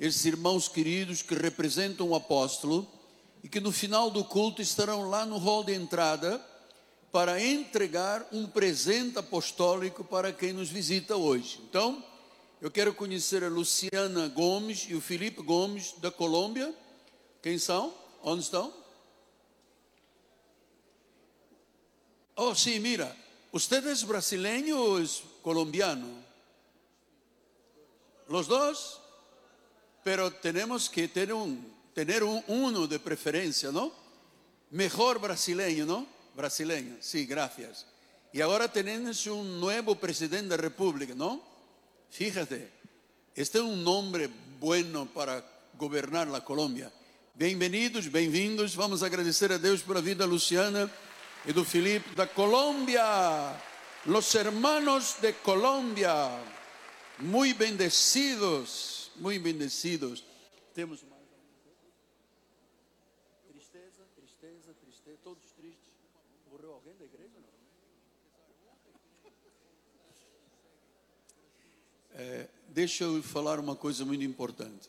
esses irmãos queridos que representam o apóstolo e que no final do culto estarão lá no hall de entrada para entregar um presente apostólico para quem nos visita hoje. Então, eu quero conhecer a Luciana Gomes e o Felipe Gomes da Colômbia. Quem são? Onde estão? Oh, sim, mira. ¿Usted es brasileño o es colombiano? Los dos. Pero tenemos que tener uno de preferencia, ¿no? Mejor brasileño, ¿no? Brasileño, sí, gracias. Y ahora tenemos un nuevo presidente de la República, ¿no? Fíjate, este es un nombre bueno para gobernar la Colômbia. Bem-vindos, bem-vindos. Vamos agradecer a Deus pela vida da Luciana e do Felipe da Colômbia. Los hermanos de Colômbia, muy bendecidos, muy bendecidos. Temos mais tristeza, todos tristes. Morreu alguém da igreja, não? Deixa eu falar uma coisa muito importante.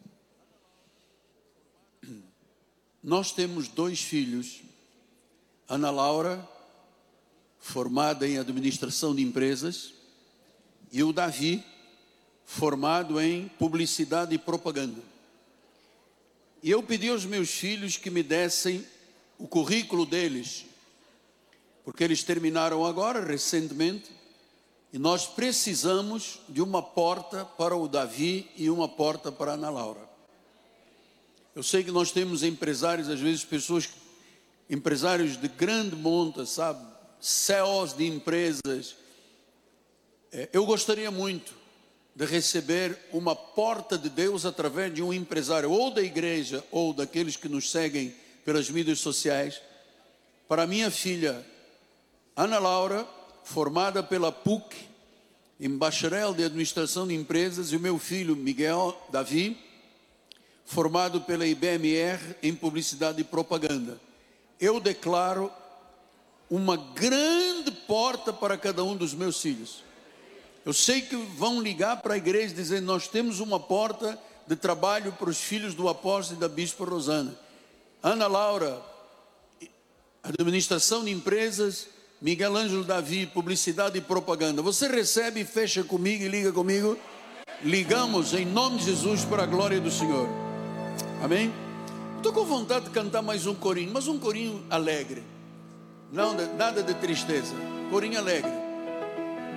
Nós temos 2 filhos. Ana Laura, formada em administração de empresas, e o Davi, formado em publicidade e propaganda. E eu pedi aos meus filhos que me dessem o currículo deles, porque eles terminaram agora, recentemente, e nós precisamos de uma porta para o Davi e uma porta para a Ana Laura. Eu sei que nós temos empresários, às vezes empresários de grande monta, sabe? CEOs de empresas. Eu gostaria muito de receber uma porta de Deus através de um empresário, ou da igreja, ou daqueles que nos seguem pelas mídias sociais, para minha filha Ana Laura, formada pela PUC, em bacharel de administração de empresas, e o meu filho Miguel Davi, formado pela IBMR em publicidade e propaganda. Eu declaro uma grande porta para cada um dos meus filhos. Eu sei que vão ligar para a igreja dizendo: nós temos uma porta de trabalho para os filhos do apóstolo e da bispa Rosana. Ana Laura, administração de empresas, Miguel Ângelo Davi, publicidade e propaganda. Você recebe e fecha comigo e liga comigo? Ligamos em nome de Jesus para a glória do Senhor. Amém? Estou com vontade de cantar mais um corinho, mas um corinho alegre. Não, nada de tristeza. Corinho alegre.